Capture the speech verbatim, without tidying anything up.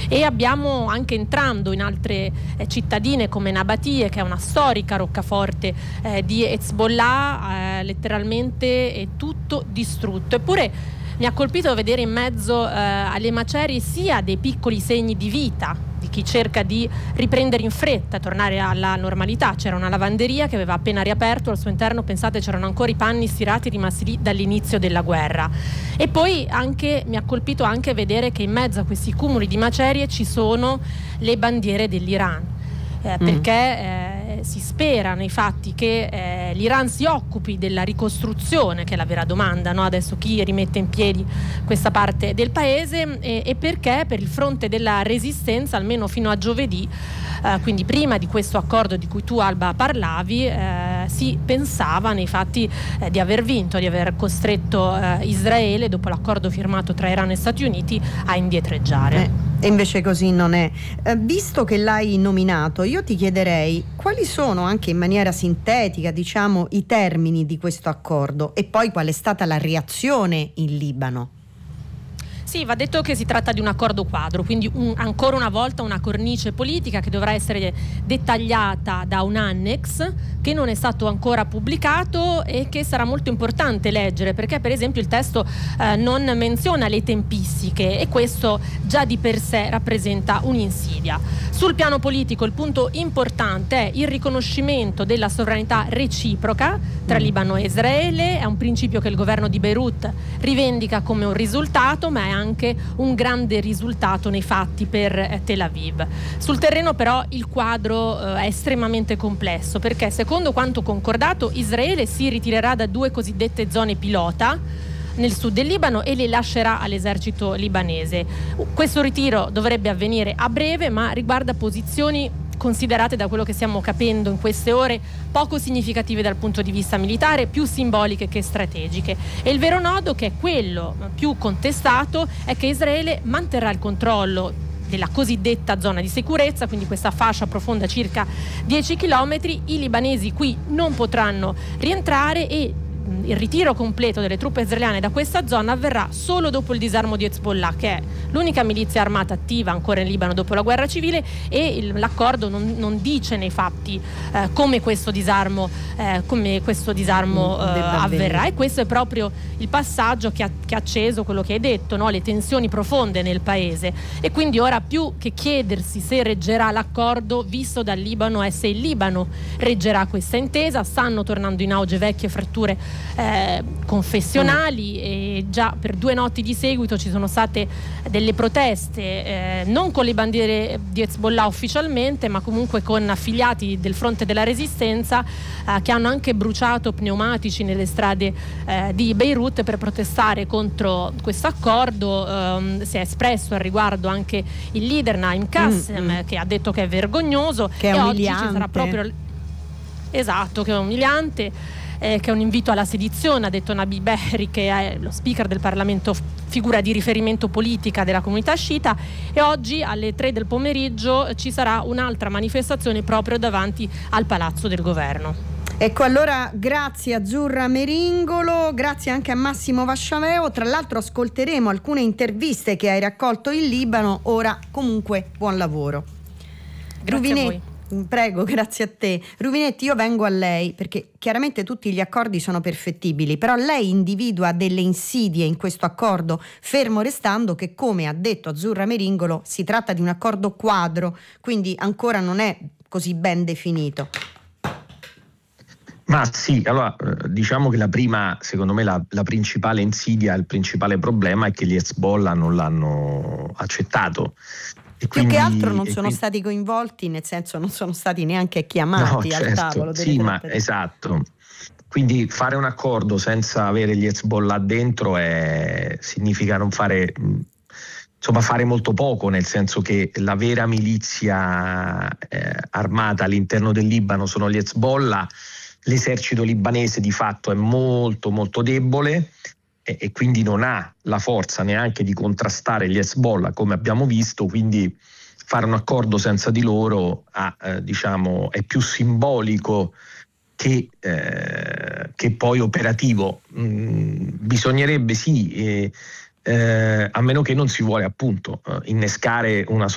e abbiamo anche entrando in altre eh, cittadine come Nabatie, che è una storica roccaforte eh, di Hezbollah, eh, letteralmente è tutto distrutto. Eppure mi ha colpito vedere in mezzo eh, alle macerie sia dei piccoli segni di vita di chi cerca di riprendere in fretta, tornare alla normalità. C'era una lavanderia che aveva appena riaperto, al suo interno, pensate, c'erano ancora i panni stirati rimasti lì dall'inizio della guerra. E poi anche mi ha colpito anche vedere che in mezzo a questi cumuli di macerie ci sono le bandiere dell'Iran. Eh, perché eh, si spera nei fatti che eh, l'Iran si occupi della ricostruzione, che è la vera domanda, no? Adesso chi rimette in piedi questa parte del paese, e, e perché per il fronte della resistenza, almeno fino a giovedì, eh, quindi prima di questo accordo di cui tu, Alba, parlavi, eh, si pensava nei fatti eh, di aver vinto, di aver costretto eh, Israele, dopo l'accordo firmato tra Iran e Stati Uniti, a indietreggiare. Eh. E invece così non è. Eh, visto che l'hai nominato, io ti chiederei quali sono, anche in maniera sintetica, diciamo, i termini di questo accordo e poi qual è stata la reazione in Libano. Sì, va detto che si tratta di un accordo quadro, quindi un, ancora una volta una cornice politica che dovrà essere dettagliata da un annex che non è stato ancora pubblicato e che sarà molto importante leggere, perché per esempio il testo eh, non menziona le tempistiche e questo già di per sé rappresenta un'insidia. Sul piano politico il punto importante è il riconoscimento della sovranità reciproca tra Libano e Israele. È un principio che il governo di Beirut rivendica come un risultato, ma è anche un grande risultato nei fatti per Tel Aviv. Sul terreno però il quadro eh, è estremamente complesso, perché secondo quanto concordato Israele si ritirerà da due cosiddette zone pilota nel sud del Libano e le lascerà all'esercito libanese. Questo ritiro dovrebbe avvenire a breve, ma riguarda posizioni considerate, da quello che stiamo capendo in queste ore, poco significative dal punto di vista militare, più simboliche che strategiche. E il vero nodo, che è quello più contestato, è che Israele manterrà il controllo della cosiddetta zona di sicurezza, quindi questa fascia profonda circa dieci chilometri. I libanesi qui non potranno rientrare e il ritiro completo delle truppe israeliane da questa zona avverrà solo dopo il disarmo di Hezbollah, che è l'unica milizia armata attiva ancora in Libano dopo la guerra civile, e il, l'accordo non, non dice nei fatti eh, come questo disarmo, eh, come questo disarmo eh, avverrà. E questo è proprio il passaggio che ha, che ha acceso quello che hai detto, no? Le tensioni profonde nel paese. E quindi ora, più che chiedersi se reggerà l'accordo visto dal Libano, è se il Libano reggerà questa intesa. Stanno tornando in auge vecchie fratture Eh, confessionali mm. e già per due notti di seguito ci sono state delle proteste, eh, non con le bandiere di Hezbollah ufficialmente, ma comunque con affiliati del fronte della resistenza eh, che hanno anche bruciato pneumatici nelle strade eh, di Beirut per protestare contro questo accordo. Eh, si è espresso al riguardo anche il leader Naim Qassem, mm. che ha detto che è vergognoso, che è e umiliante. Oggi ci sarà proprio esatto, che è umiliante. Eh, che è un invito alla sedizione, ha detto Nabi Berri, che è lo speaker del Parlamento, figura di riferimento politica della comunità sciita. E oggi alle tre del pomeriggio ci sarà un'altra manifestazione proprio davanti al palazzo del governo. Ecco, allora grazie Azzurra Meringolo, grazie anche a Massimo Vasciaveo. Tra l'altro ascolteremo alcune interviste che hai raccolto in Libano. Ora comunque buon lavoro. Grazie Ruvinetti. a voi. Prego, grazie a te. Ruvinetti, io vengo a lei perché chiaramente tutti gli accordi sono perfettibili, però lei individua delle insidie in questo accordo, fermo restando che, come ha detto Azzurra Meringolo, si tratta di un accordo quadro, quindi ancora non è così ben definito. Ma sì, allora diciamo che la prima, secondo me la, la principale insidia, il principale problema è che gli Hezbollah non l'hanno accettato. E Più quindi, che altro non sono quindi... stati coinvolti, nel senso non sono stati neanche chiamati no, al certo, tavolo delle sì, ma trattative. esatto. Quindi fare un accordo senza avere gli Hezbollah dentro è, significa non fare, insomma, fare molto poco, nel senso che la vera milizia eh, armata all'interno del Libano sono gli Hezbollah. L'esercito libanese di fatto è molto molto debole e quindi non ha la forza neanche di contrastare gli Hezbollah, come abbiamo visto. Quindi fare un accordo senza di loro ha, eh, diciamo, è più simbolico che, eh, che poi operativo. Mm, bisognerebbe sì, eh, eh, a meno che non si vuole appunto eh, innescare una